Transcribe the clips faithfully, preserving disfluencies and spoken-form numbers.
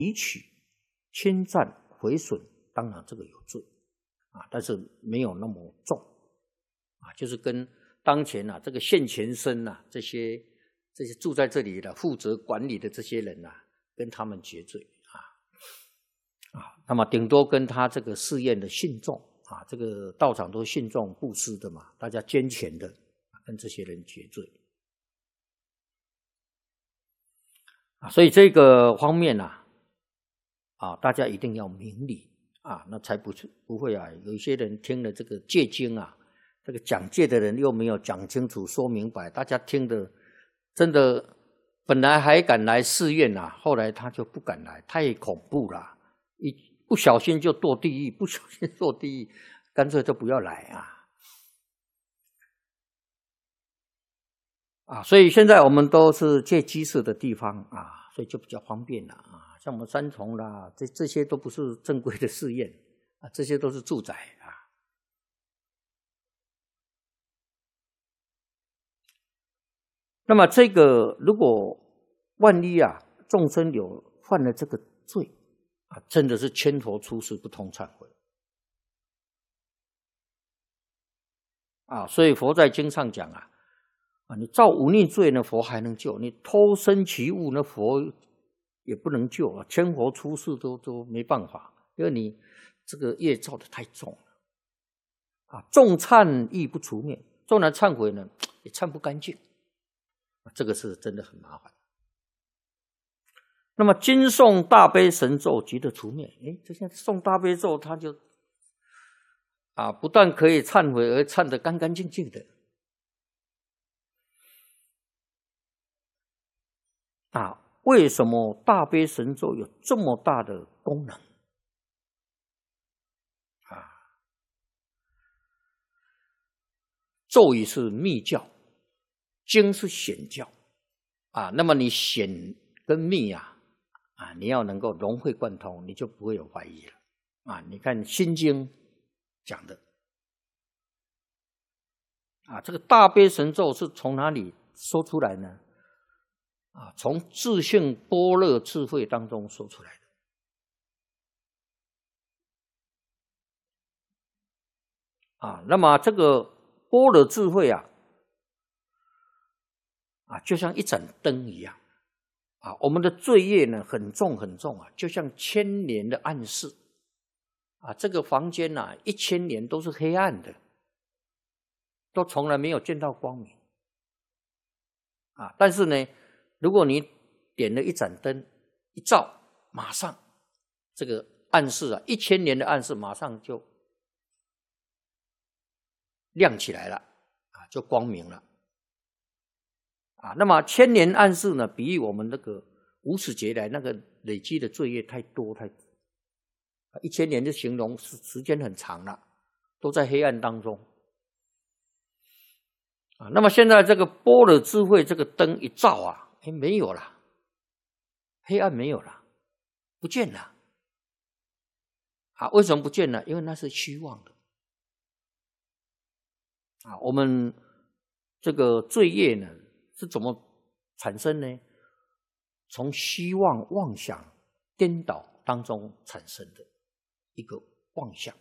提取、侵占、毁损，当然这个有罪啊，但是没有那么重啊，就是跟当前啊这个现前身啊这些这些住在这里的负责管理的这些人啊，跟他们决罪啊啊，那么顶多跟他这个寺院的信众啊，这个道场都信众布施的嘛，大家捐钱的，跟这些人决罪啊，所以这个方面啊，啊，大家一定要明理啊，那才不不会啊，有一些人听了这个戒经啊，这个讲戒的人又没有讲清楚、说明白，大家听的真的本来还敢来寺院啊，后来他就不敢来，太恐怖了，一不小心就堕地狱，不小心堕地狱，干脆就不要来啊。啊，所以现在我们都是戒居士的地方啊，所以就比较方便了啊。像我们三重啦，这这些都不是正规的寺院啊，这些都是住宅啊。那么这个如果万一啊，众生有犯了这个罪啊，真的是千佛出世不通忏悔啊。所以佛在经上讲啊。啊，你造忤逆罪呢，佛还能救；你偷生其物呢，佛也不能救啊。千佛出世都都没办法，因为你这个业造的太重了啊。重忏亦不除灭，纵然忏悔呢，也忏不干净，这个是真的很麻烦。那么今诵大悲神咒即得除灭，哎，这现在诵大悲咒，他就啊，不但可以忏悔，而忏得干干净净的。啊，为什么大悲神咒有这么大的功能？啊，咒语是密教，经是显教，啊，那么你显跟密啊，啊，你要能够融会贯通，你就不会有怀疑了。啊，你看《心经》讲的，啊，这个大悲神咒是从哪里说出来呢？啊，从自性般若智慧当中说出来的。啊，那么这个般若智慧啊，啊，就像一盏灯一样。啊，我们的罪业呢很重很重啊，就像千年的暗室。啊，这个房间啊，一千年都是黑暗的，都从来没有见到光明。啊，但是呢，如果你点了一盏灯，一照，马上这个暗室啊，一千年的暗室马上就亮起来了，啊，就光明了。啊，那么千年暗室呢，比喻我们那个无始劫来那个累积的罪业太多太多，一千年就形容时时间很长了，都在黑暗当中。啊，那么现在这个般若智慧这个灯一照啊，哎，没有了，黑暗没有了，不见了。啊，为什么不见了？因为那是虚妄的。啊，我们这个罪业呢是怎么产生呢？从虚妄妄想颠倒当中产生的一个妄想。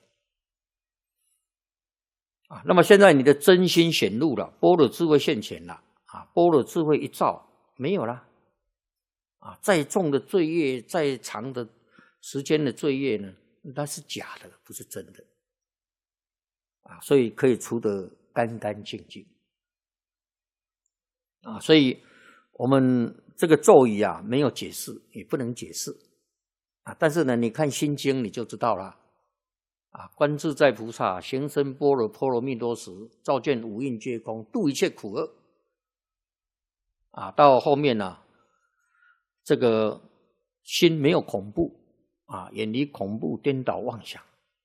啊，那么现在你的真心显露了，般若智慧现前了，啊，般若智慧一照，没有了，啊，再重的罪业，再长的时间的罪业呢，那是假的，不是真的，啊，所以可以除得干干净净，啊，所以我们这个咒语啊，没有解释，也不能解释，啊，但是呢，你看心经你就知道了。啊，观自在菩萨行深般若波罗蜜多时，照见五蕴皆空，度一切苦厄。啊，到后面呢、啊，这个心没有恐怖啊，远离恐怖颠倒妄想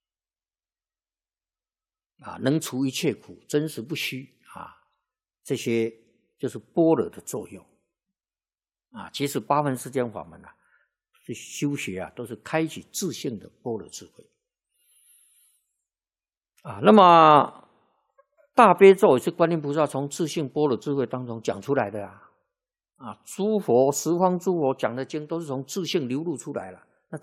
啊，能除一切苦，真实不虚啊，这些就是般若的作用啊。其实八分世间法门啊，是修学啊，都是开启自性的般若智慧。啊，那么大悲咒也是观音菩萨从自性般若智慧当中讲出来的啊。 啊，诸佛十方诸佛讲的经都是从自性流露出来了。